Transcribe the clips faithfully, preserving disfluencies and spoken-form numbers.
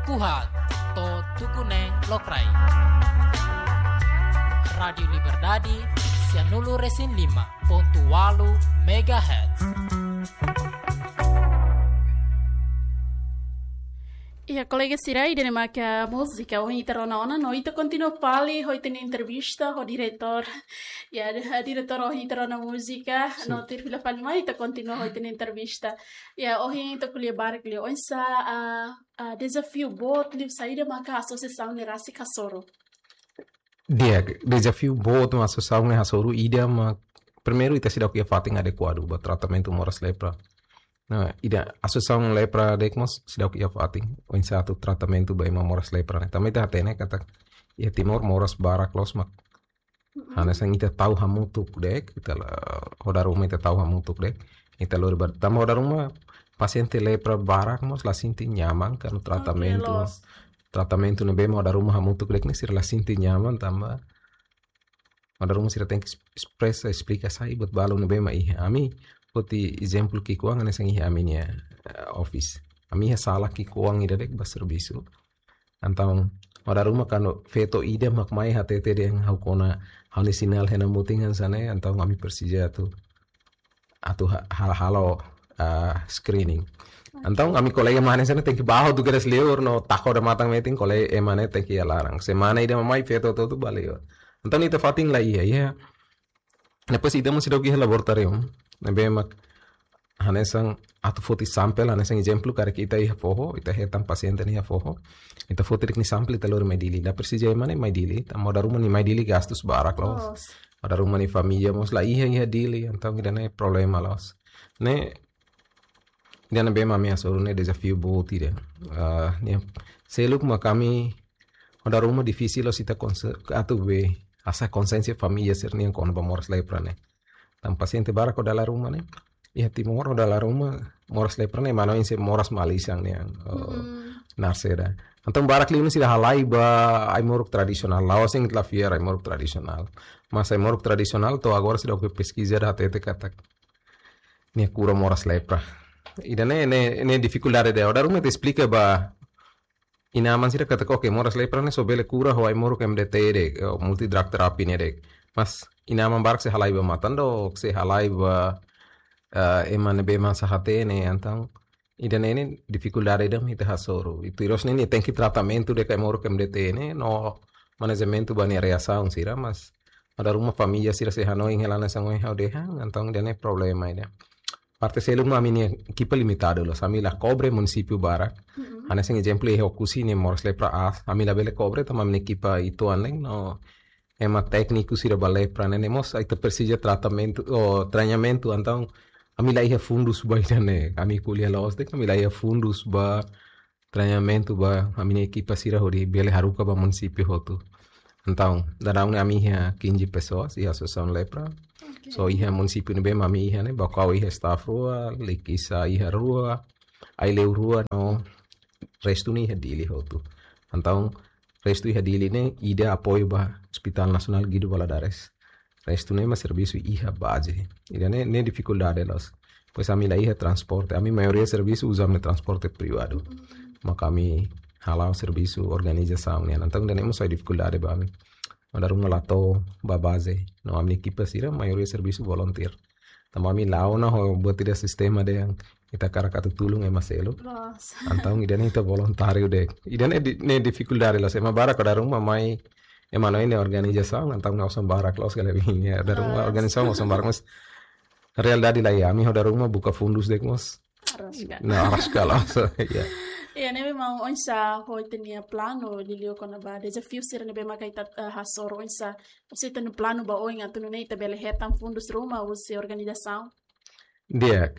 Kuhat, to tukuneng lokrai. Radio Liberdade, Sianulu Resin lima ponto walu megahertz. E a colega Sirai de Nemaca Música, o Interona, noite continua fali, hoje tem entrevista, o diretor, e a diretor o Interona Música, no ter fila fali mais, então continua hoje tem entrevista. E a hoje então colher barco, hoje a a desafio bot de sair da maca associação de raça Casoro. Dia, desafio bot uma associação de Casoro, ideia mas primeiro itu sudah kita fating adequado buat tratamento moras lepra. Nah, ida associação lepra dekmos sudah kita fating un satu tratamento bem moras lepra. Também tá tene kata ya timor moras barak los mak. Hana sang ita tahu hamutuk dek, kita hodaruma ita tahu hamutuk dek. Ita lor bar tamo hodaruma paciente lepra barak mos la sinti nyaman kan tratamento. Okay, tratamento ne bem hodaruma hamutuk dek ni sir la sinti nyaman tamba. Hodaruma sir tem que expressa explica sai buat balu ne bem ai. Ami poti exemplo que kuang ane sangi aminia uh, office. Ami ha sala ki kuang ida dek bas serviço. Então, ora ruma kano feto ida mak mai ha tete deng hau kona hau sinal hena mutingan sana então ami persija tu atu hal halo uh, screening. Então, ami kolega mana sana tem que baho tu keres leor no tako da matang meeting kolega emane tem que alarang. Semana ida mai feto tu tu baleo. Então, ita fating la iya ya. Depois ida mo sidaw ki laboratorium. Nebe mak hanesang atu foti sampel hanesang exemplo kare kita iha foho ita hetam paciente ni foho ita foti ni sampel ita lor medili da persija mane medili ta moda rumah ni medili gastos barak los ada rumah ni família mos la iha iha dili então kita ne problema los ne dia nebe mami asoro ne desafio boti de uh, ne seluk makami ada rumah difícil los ita atu be asa konsensia família ser ni kon ba moras lepra ne tam paciente barako dalam rumah nih, ya timor dalam rumah moras lepra nih mana ini moras malisang nih yang mm. narseda. Antum barak liun sih dah halai ba ai moruk tradisional, laos yang telah fier ai moruk tradisional. Mas ai moruk tradisional to agora sudah ke pesquisa dah tete kata nih cura moras lepra. Ida ne ne ne dificuldade de ahora rumah te explica ba inaman sih kata kok ke moras lepra nih sobele cura ho ai moruk M D T de multi drug therapy nih de. Mas inaman barak se halai ba matando se halai ba uh, eman be man sahate ne então ida ne dificuldade dam ita hasoro itu iros ne tem que tratamento de caimoro que M D T ne no management ba ne reação sira mas ada rumah família sira se hanoi em helana sango em aldeia então ida ne problema ida parte se luma mini equipa limitado los amila cobre município barak mm-hmm. Ana sen exemplo e okusi ne moras lepra a amila bele cobre tama mini equipa itu aneng no ema técnico sira balé para nenemos aí te persija tratamento ou treinamento então a mim lá ia fundos ba né a mim kuliah los de a mim lá ia fundos ba treinamento ba a minha equipa sira hori bele haruka ba município hotu então darão a minha quinze pessoas e a associação lepra okay. So ia município ne bem a minha né ba kau ia staff rua lekisa ia rua ai leu rua no resto ni dili hotu então resto iha dili ne ida apoio ba Hospital Nacional Guido Valadares. Resto ne ma serviço iha base. Ida ne ne dificuldade los. Pois a mim lá iha transporte. A mim maioria serviço usamos transporte privado. Mas kami halau serviço organização ne. Então temos a dificuldade ba mim. Ada rumah lato ba base. No a minha equipa sira maioria serviço volunteer. Tama mi lao na ho buat tidak sistema de yang kita karakatu tulung e maselo. Então ida ne ita voluntário de. Ida ne ne dificuldade los. Ema bara kada rumah mai ema no ini organização, então nós somos barak los kala vinha. Da rumah organização nós somos barak mas realidade lá ya. Mi ho da rumah buka fundos de mos. Na arasca los. Ya. Ya, nebe mau onsa ho tenia plano lilio kona ba desafio sira nebe makai tat uh, hasor onsa você tem plano ba oing atu nei tabele hetam fundos ruma você organização. Dia.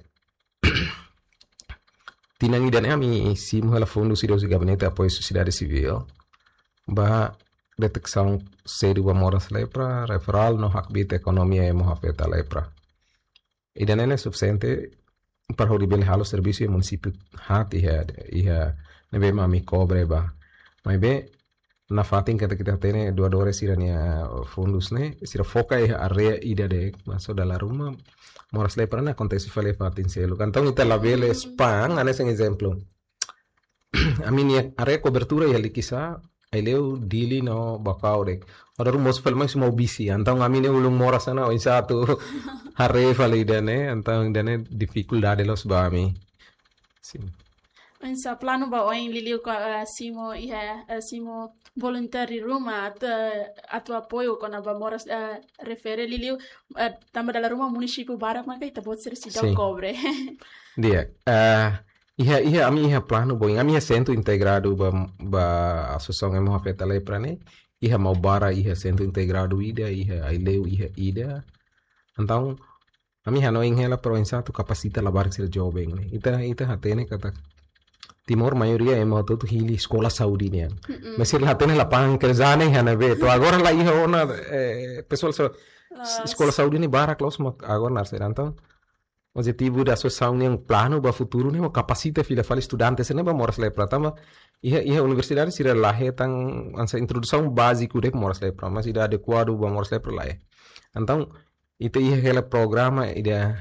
Tinangi dan ami sim hala fundos sido gabinete apoio sociedade civil. Ba detecção cedo ba moras lepra, referral no hakbit ekonomia e mohafeta lepra. Idan ene suficiente para horrible halo serviço e município hat iha iha nebe mami cobre ba mas be na fatin kata kita tene dua dua sirania fundos ne sira foca iha area ida de maso dalla rumah moras lepra na acontece fale fatin selo cantão ita labele spang ane sen exemplo Amin ya area cobertura ya likisa aileu dili no bakau dek. Ada rumah film semua bisi. Antang amin ya ulung mora sana o satu hare fali dane antang dane dificuldade los bami. Sim. Pensa plano ba o in liliu ko uh, simo iha uh, simo voluntari rumah at uh, atu apoio con aba moras uh, refere liliu uh, tamba dalla rumah municipio barak maka ita bot ser si Sim. cobre. Dia. Uh, Iha iha ami iha plano boing ami iha centro integrado ba ba associação emo afeta lepra ne iha mau bara iha centro integrado ida iha aileu iha ida então ami hano inhela provinsa tu capacita labar ser jovem ne ita ita hatene kata timor maioria emo tu hili sekolah saudi ne mas ir hatene lapang kerjane hana be to agora la iha ona eh, pessoal so, sekolah saudi ni barak los agora narser então objetivo da associação nem plano ba futuro nem capacita filha fala estudantes nem ba moras lepra tama iha iha universidade sira lahe tang ansa introdução básico de moras lepra mas ida adequado ba moras lepra lahe então ite iha aquele programa ida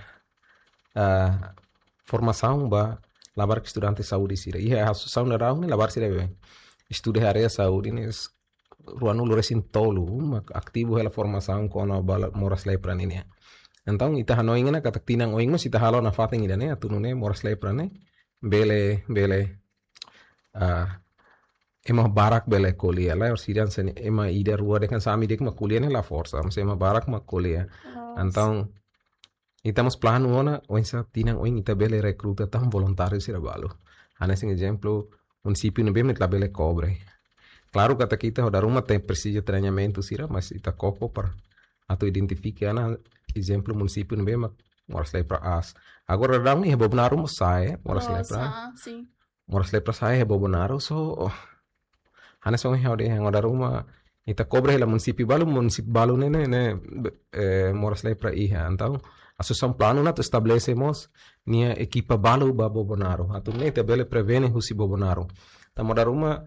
uh, formação ba labar estudante saúde sira iha associação na rau nem labar sira bem estude area saúde nem ruano loresin tolu aktivo aquela formação com a moras lepra nem então ita hanoing na katak tinang oing mas ita halo na fating ida ne atunune moras lepra ne bele bele uh, ema barak bele kuliah la orsidan sen ema ida rua dekan sami dek ma kuliah ne la força mas ema barak ma kuliah então ita mas plano ona oinsa tinang oing ita bele recruta tam voluntário sira balo hanes um exemplo município ne bem la bele cobre claro kata kita hoda rumah tem precisa treinamento sira mas ita copo para atau identifique ana exemplo município no bem moras lepra as agora dang ni bobonaro mo sai moras lepra sim moras lepra sai bobonaro so oh. Hana so he ode hang oda ruma ita cobre la município balu município balu ne ne, ne eh, moras lepra iha então associação plano na estabelecemos nia equipa balu ba bobonaro atu ne ita bele prevene husi bobonaro tamo da ruma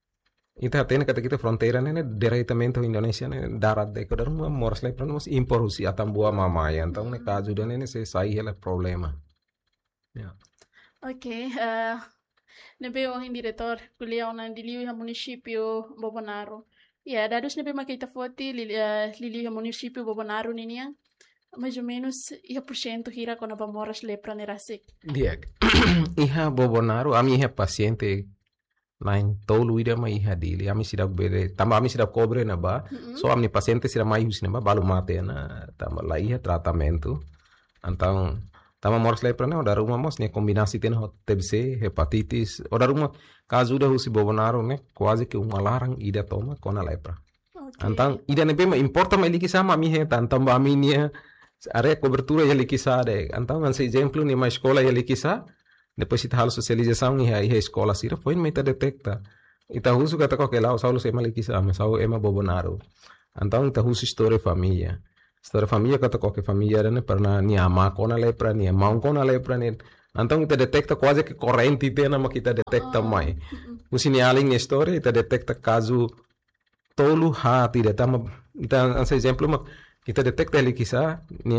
ita tene kata kita fronteira ne diretamente Indonesia ne darat de kada rumah moras lepra nos impor husi atambua mamaya então ne caso de ne se sai hele problema yeah. Ok, uh, nebe ang diretor kuliah na diliu ha municipio Bobonaro. Ya, dados nebe makita foti lili uh, liliu ha municipio Bobonaro ninia. Mais ou menos iha porcento hira kona ba moras lepra ne rasik. Dia. Iha Bobonaro ami iha paciente lain tolu ida ma iha dili ami sidak bere tamba ami sidak cobre na ba mm-hmm. So ami paciente sira mai hus na ba balu mate na tamba la iha tratamento então tama moras lepra na oda rumah mos ne combinasi ten T B C hepatitis oda rumah caso da husi Bobonaro ne quase que uma larang ida toma com a lepra okay. Então ida ne bema importa ma liki sama mi he tamba ami nia area cobertura ya liki sa de então an exemplo ni ma escola ya liki sa depois ita halo socialização e a escola sira foi me ita detecta ita husu kata ko kela saulo se maliki sa mas sau ema Bobonaro então ita husu história família história família kata ko ke família ne perna ni ama kona lepra ni ama kona lepra ne então ita detecta quase que corrente tena ma kita detecta oh. Mai usini aling ni história ita detecta caso tolu ha tidak tama ita an exemplo ma ita detecta ali kisa ni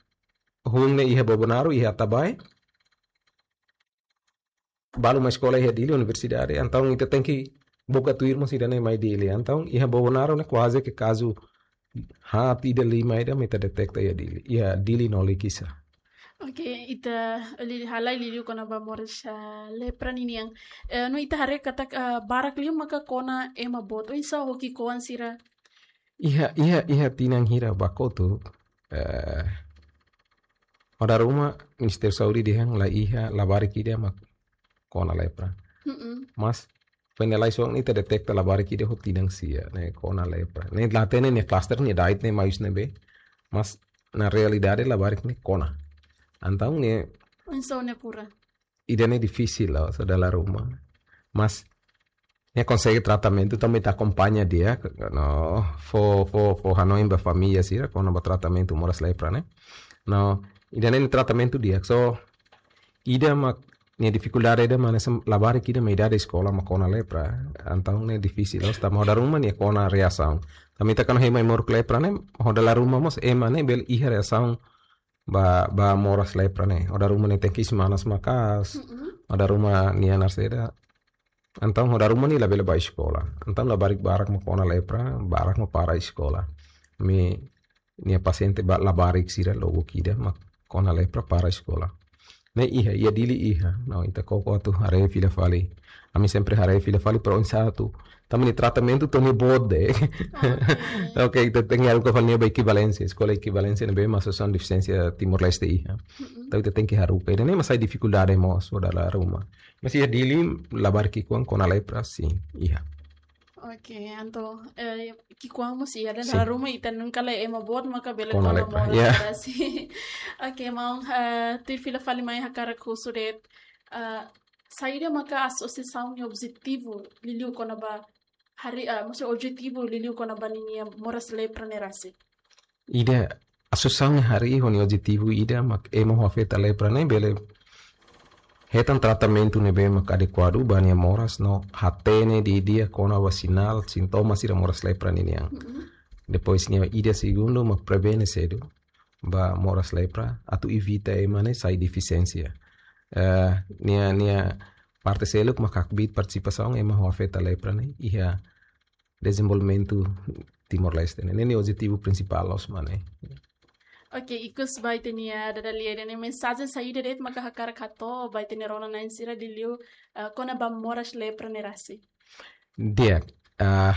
hung ne iha Bobonaro iha tabai balu uma escola iha dili universidade então ita tem que boca tu irmos ida ne mai dili então iha Bobonaro ne quase que caso ha tida lima ida mita detecta iha dili iha dili no likisa okay ita li halai liliu kona ba moras uh, lepra nini yang uh, no ita hare kata uh, barak liu maka kona ema boto insa hoki koan sira iha iha iha tinang hira bakoto uh, oda rumah Minister Saudi dihang la iha labari kida mak kona lepra. Mm-mm. Mas penelai soang ni te detecta la bari kide hot tinang sia ne kona lepra. Ne latene ne cluster ne dait ne mais ne be. Mas na realidade la bari ne kona. Antang ne Unsa ne pura. Ida ne difícil la so dalla Roma. Mas ne consegue tratamento também te acompanha dia no fo fo fo hanoi ba família sira kona ba tratamento moras lepra ne. No ida ne tratamento dia. So ida mak ne dificuldade ida mana sem labari kida me idade escola ma kona lepra antang ne difícil os tamo da rumah ne kona reação também ta kan hema mor lepra ne hoda la rumah mos ema ne bel iha reação ba ba moras lepra ne oda rumah ne tekis manas makas mm-hmm. Oda rumah ni anar seda Então, roda rumah ni la bela ba escola. Então, la barik barak mo kona lepra, barak mo para escola. Mi nia paciente ba la barik sira logo kida ma kona lepra para escola. Ne iha, ia dili iha. Não, ita koko atu hare filha fali. A mim sempre hare filha fali pro insatu. Também tratamento toni bode. Okay. Ok, ita tem algo que fali ba equivalência, escola equivalência ne be ma são deficiência Timor Leste iha. Então ita tem que harupa. Ida ne masai dificuldade mo so dala rumah. Mas ia dili la barki kuang kona lepra sim, iha. Ok, então, eh, que quando se ia Sim. na ruma e nunca le ema bot maka bele Com a kono lepra, mora yeah. assim. Ok, mau uh, tir fila fali mai hakara kusuret uh, saída maka associação e objetivo liliu kona ba hari uh, maksud objetivo liliu kona ba ninia moras lepra nerasi. Ida associação hari honi objetivo ida mak ema ho afeta lepra ne bele hetan tratamento ne be mak adequado bania moras no hatene di dia kona vacinal sintomas ira moras lepra ni yang. Mm-hmm. Depois nia ida segundo mak prevene cedo ba moras lepra atu evita emane sai deficiência. Uh, nia nia parte seluk mak akbit participação ema ho afeta lepra ne iha desenvolvimento Timor Leste ne ne objetivo principal os mane. Ok, ikus vai tenia da liere ne mensagem saída det maka hakara kato vai tenia rona na insira liliu uh, kona ba moras lepra nerasi. Dia uh,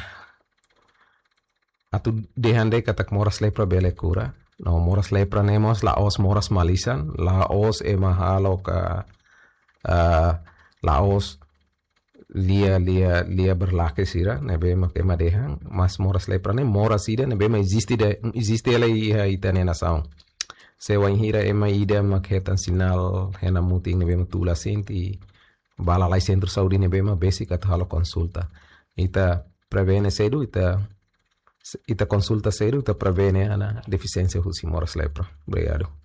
atu dehande katak moras lepra bele cura. No moras lepra nemos la os moras malisan, la os ema halo ka uh, la os lia lia lia berlake sira nebe mak ema dehan mas moras lepra ne moras ida nebe ma existe de existe ela iha itane nação se wa hira ema ida mak hetan sinal hena muting nebe ma tula sinti bala lai centro saudi nebe ma basic at halo consulta ita prevene cedo ita ita consulta cedo ita prevene ana deficiência husi moras lepra. Obrigado.